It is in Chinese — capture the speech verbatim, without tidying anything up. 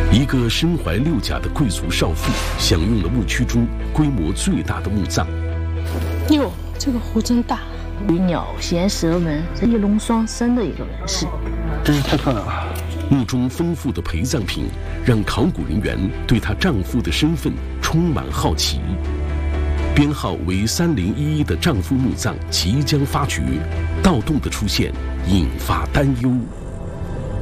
一个身怀六甲的贵族少妇，享用了墓区中规模最大的墓葬。 哟，这个湖真大！ 鸟衔蛇纹，这一龙双生的一个纹饰， 真是太漂亮了。 墓中丰富的陪葬品，让考古人员对她丈夫的身份充满好奇。编号为三零一一的丈夫墓葬即将发掘，盗洞的出现引发担忧。